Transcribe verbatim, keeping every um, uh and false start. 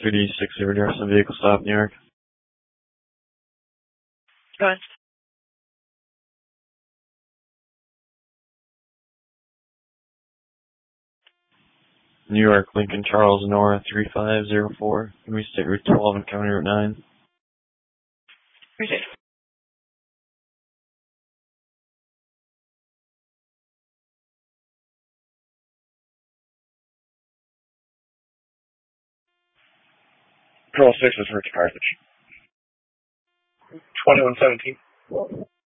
three D six zero address and vehicle stop, New York. Go ahead. New York, Lincoln Charles North, three five zero four. Can we state Route twelve and County Route nine? Appreciate it. Control six is Rich Carthage. twenty-one seventeen.